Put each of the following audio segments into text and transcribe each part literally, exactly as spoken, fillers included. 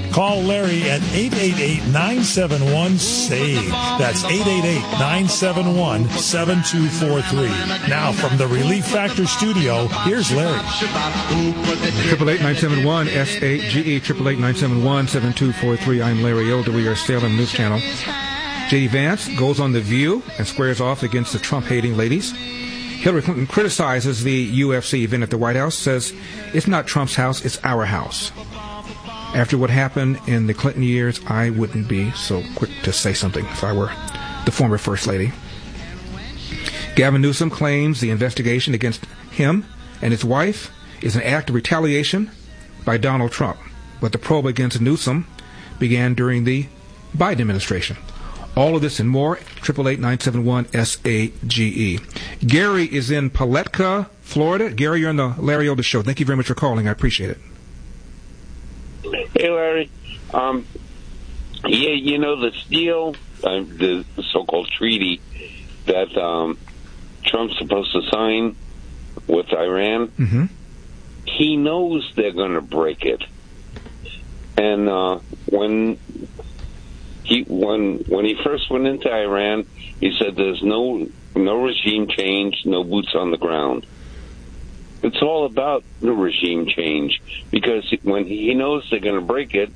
Call Larry at eight eight eight, nine seven one, S A V E. That's eight eight eight, nine seven one, seven two four three. Now from the Relief Factor studio, here's Larry. Triple eight nine seven one S A G E. Triple eight nine seven one seven two four three. I'm Larry Elder. We are Salem News Channel. J D Vance goes on The View and squares off against the Trump-hating ladies. Hillary Clinton criticizes the U F C event at the White House, says it's not Trump's house, it's our house. After what happened in the Clinton years, I wouldn't be so quick to say something if I were the former First Lady. Gavin Newsom claims the investigation against him and his wife is an act of retaliation by Donald Trump, but the probe against Newsom began during the Biden administration. All of this and more, eight eight eight, nine seven one, S A G E. Gary is in Paletka, Florida. Gary, you're on the Larry Elder Show. Thank you very much for calling. I appreciate it. Hey, Larry. Um, yeah, you know, the deal, uh, the so-called treaty that um, Trump's supposed to sign with Iran, mm-hmm. he knows they're going to break it. And uh, when he when when he first went into Iran, he said there's no no regime change, no boots on the ground. It's all about the regime change, because when he knows they're going to break it,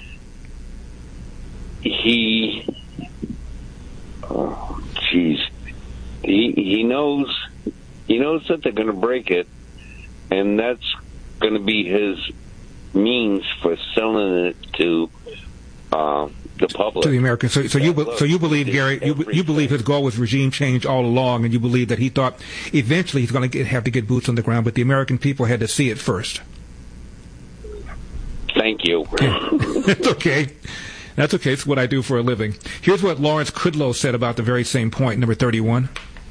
he, oh, jeez, he he knows he knows that they're going to break it, and that's going to be his means for selling it to uh, the public, to the Americans. So, so you be, so you believe, Gary, you you believe his goal was regime change all along, and you believe that he thought eventually he's going to get, have to get boots on the ground, but the American people had to see it first. Thank you. That's okay. That's okay. It's what I do for a living. Here's what Lawrence Kudlow said about the very same point, number thirty-one.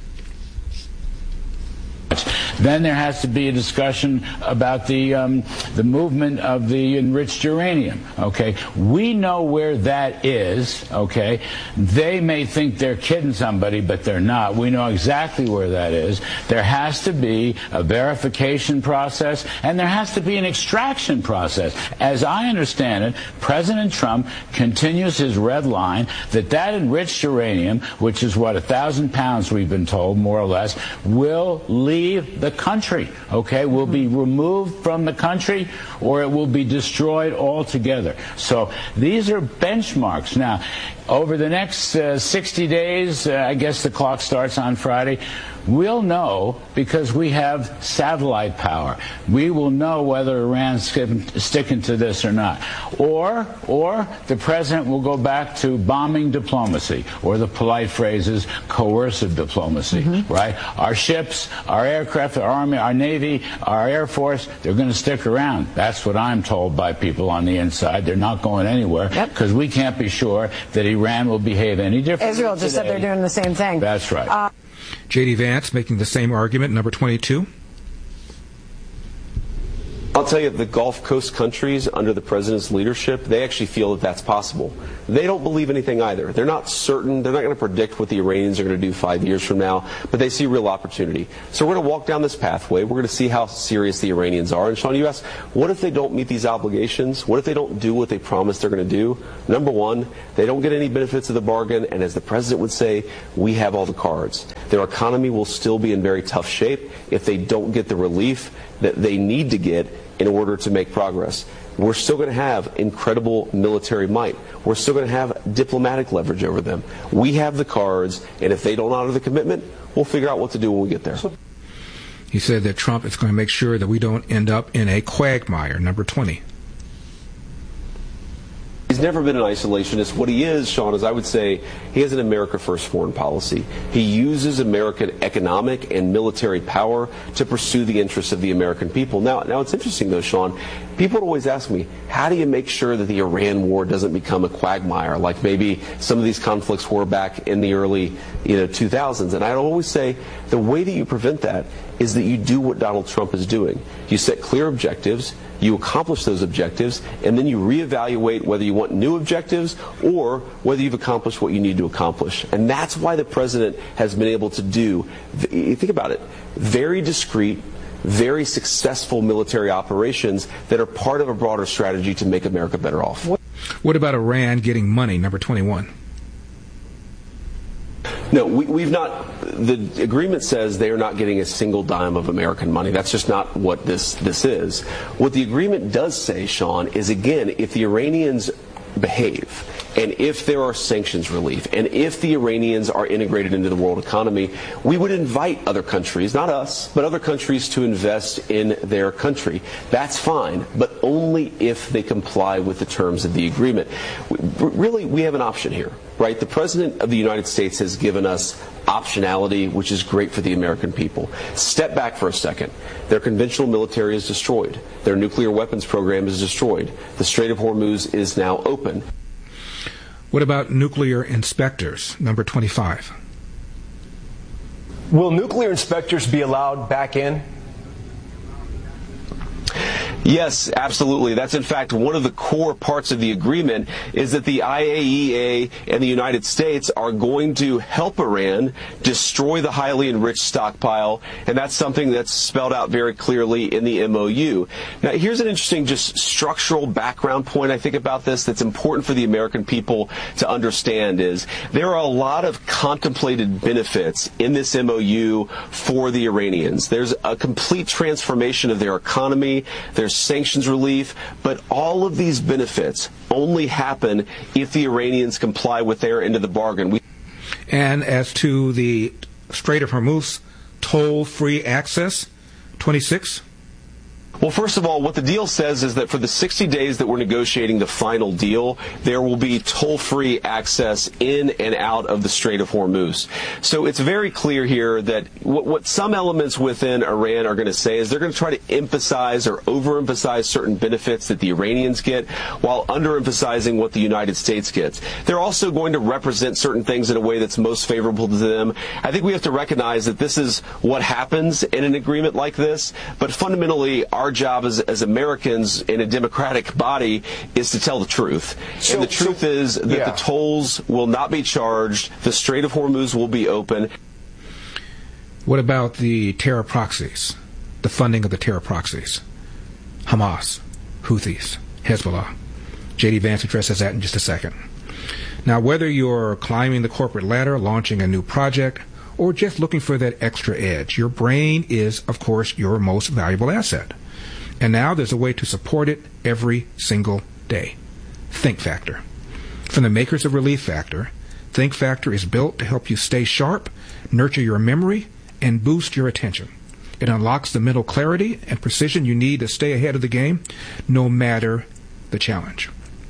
Then there has to be a discussion about the um, the movement of the enriched uranium. Okay, we know where that is. Okay, they may think they're kidding somebody, but they're not. We know exactly where that is. There has to be a verification process, and there has to be an extraction process. As I understand it, President Trump continues his red line that that enriched uranium, which is what a thousand pounds we've been told, more or less, will leave the country, okay, will be removed from the country, or it will be destroyed altogether. So these are benchmarks. Now, over the next uh, sixty days, uh, I guess the clock starts on Friday, we'll know, because we have satellite power. We will know whether Iran's sticking to this or not. Or, or the president will go back to bombing diplomacy, or the polite phrase is coercive diplomacy, mm-hmm. right? Our ships, our aircraft, our army, our navy, our air force, they're going to stick around. That's what I'm told by people on the inside. They're not going anywhere, because yep. we can't be sure that Iran will behave any differently. Israel just today. said they're doing the same thing. That's right. Uh, J D Vance making the same argument, number twenty-two. I'll tell you, the Gulf Coast countries under the president's leadership, they actually feel that that's possible. They don't believe anything either. They're not certain. They're not going to predict what the Iranians are going to do five years from now, but they see real opportunity. So we're going to walk down this pathway. We're going to see how serious the Iranians are. And Sean, you asked, what if they don't meet these obligations? What if they don't do what they promised they're going to do? Number one, they don't get any benefits of the bargain, and as the president would say, we have all the cards. Their economy will still be in very tough shape if they don't get the relief that they need to get in order to make progress. We're still going to have incredible military might. We're still going to have diplomatic leverage over them. We have the cards, and if they don't honor the commitment, we'll figure out what to do when we get there. He said that Trump is going to make sure that we don't end up in a quagmire, number twenty. He's never been an isolationist. What he is, Sean, is I would say he has an America First foreign policy. He uses American economic and military power to pursue the interests of the American people. Now, now it's interesting, though, Sean. People always ask me, how do you make sure that the Iran war doesn't become a quagmire like maybe some of these conflicts were back in the early you know, two thousands? And I always say the way that you prevent that is that you do what Donald Trump is doing. You set clear objectives, you accomplish those objectives, and then you reevaluate whether you want new objectives or whether you've accomplished what you need to accomplish. And that's why the president has been able to do, think about it, very discreet, very successful military operations that are part of a broader strategy to make America better off. What about Iran getting money, number twenty-one? No, we, we've not. The agreement says they are not getting a single dime of American money. That's just not what this this is. What the agreement does say, Sean, is again, if the Iranians behave, and if there are sanctions relief, and if the Iranians are integrated into the world economy, we would invite other countries, not us, but other countries to invest in their country. That's fine, but only if they comply with the terms of the agreement. Really, we have an option here, right? The President of the United States has given us optionality, which is great for the American people. Step back for a second. Their conventional military is destroyed. Their nuclear weapons program is destroyed. The Strait of Hormuz is now open. What about nuclear inspectors, number twenty-five? Will nuclear inspectors be allowed back in? Yes, absolutely. That's in fact one of the core parts of the agreement, is that the I A E A and the United States are going to help Iran destroy the highly enriched stockpile, and that's something that's spelled out very clearly in the M O U. Now, here's an interesting just structural background point I think about this that's important for the American people to understand, is there are a lot of contemplated benefits in this M O U for the Iranians. There's a complete transformation of their economy. There's sanctions relief, but all of these benefits only happen if the Iranians comply with their end of the bargain. We- and as to the Strait of Hormuz, toll-free access, twenty-six? Well, first of all, what the deal says is that for the sixty days that we're negotiating the final deal, there will be toll-free access in and out of the Strait of Hormuz. So it's very clear here that what, what some elements within Iran are going to say is they're going to try to emphasize or overemphasize certain benefits that the Iranians get while underemphasizing what the United States gets. They're also going to represent certain things in a way that's most favorable to them. I think we have to recognize that this is what happens in an agreement like this, but fundamentally, our Our job as, as Americans in a democratic body is to tell the truth. So, and the truth so, is that yeah. the tolls will not be charged. The Strait of Hormuz will be open. What about the terror proxies, the funding of the terror proxies? Hamas, Houthis, Hezbollah. J D. Vance addresses that in just a second. Now, whether you're climbing the corporate ladder, launching a new project, or just looking for that extra edge, your brain is, of course, your most valuable asset. And now there's a way to support it every single day. Think Factor. From the makers of Relief Factor, Think Factor is built to help you stay sharp, nurture your memory, and boost your attention. It unlocks the mental clarity and precision you need to stay ahead of the game, no matter the challenge.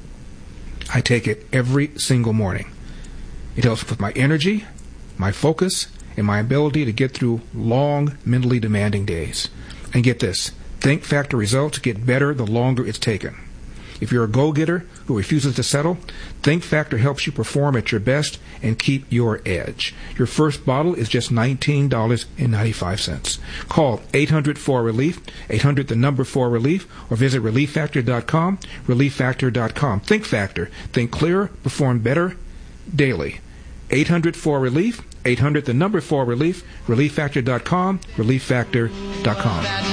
I take it every single morning. It helps with my energy, my focus, and my ability to get through long, mentally demanding days. And get this, Think Factor results get better the longer it's taken. If you're a go-getter who refuses to settle, Think Factor helps you perform at your best and keep your edge. Your first bottle is just nineteen dollars and ninety-five cents. Call eight hundred four relief, eight hundred the number four relief, or visit relief factor dot com, relief factor dot com. Think Factor. Think clearer, perform better daily. eight hundred four relief, eight hundred the number four relief, relief factor dot com, relief factor dot com.